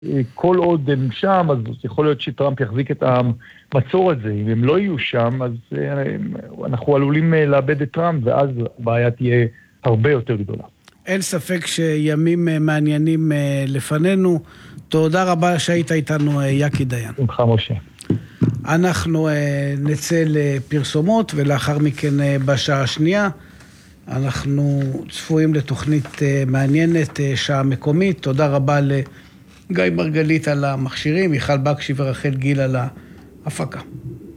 כל עוד הם שם, אז יכול להיות שטראמפ יחזיק את המצור הזה. אם הם לא יהיו שם, אז אנחנו עלולים לאבד את טראמפ, ואז הבעיה תהיה הרבה יותר גדולה. אין ספק שימים מעניינים לפנינו. תודה רבה שהיית איתנו, יקי דיין. שמחה משה. אנחנו נצא לפרסומות, ולאחר מכן בשעה השנייה אנחנו צפויים לתוכנית מעניינת, שעה מקומית. תודה רבה לגיא מרגלית על המכשירים, מיכל בקשי ורחל גיל על ההפקה.